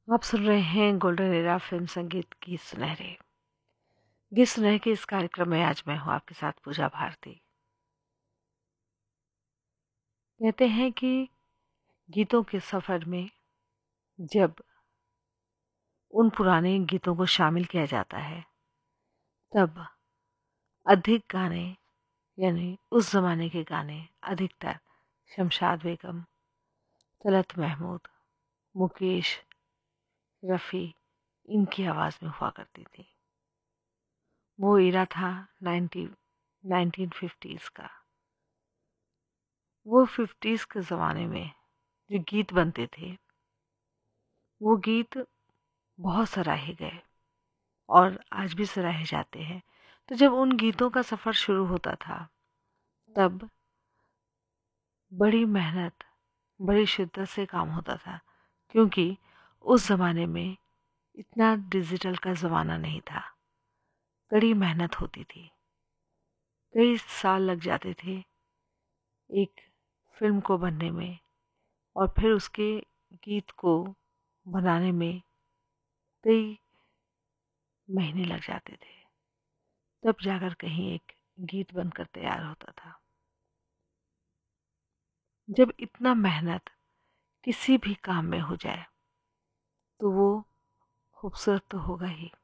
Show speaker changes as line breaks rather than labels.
आप सुन रहे हैं गोल्डन एरा फिल्म संगीत की सुनहरे गीत सुनहरे के इस कार्यक्रम में आज मैं हूँ आपके साथ पूजा भारती। कहते हैं कि गीतों के सफ़र में जब उन पुराने गीतों को शामिल किया जाता है तब अधिक गाने यानी उस ज़माने के गाने अधिकतर शमशाद बेगम, तलत महमूद, मुकेश, रफ़ी इनकी आवाज़ में हुआ करती थी। वो इरा था 1950s का। वो 50s के ज़माने में जो गीत बनते थे वो गीत बहुत सराहे गए और आज भी सराहे जाते हैं। तो जब उन गीतों का सफ़र शुरू होता था तब बड़ी मेहनत, बड़ी शिद्दत से काम होता था, क्योंकि उस ज़माने में इतना डिजिटल का ज़माना नहीं था। कड़ी मेहनत होती थी, कई साल लग जाते थे एक फिल्म को बनने में और फिर उसके गीत को बनाने में कई महीने लग जाते थे, तब जाकर कहीं एक गीत बनकर तैयार होता था। जब इतना मेहनत किसी भी काम में हो जाए तो वो खूबसूरत तो होगा ही,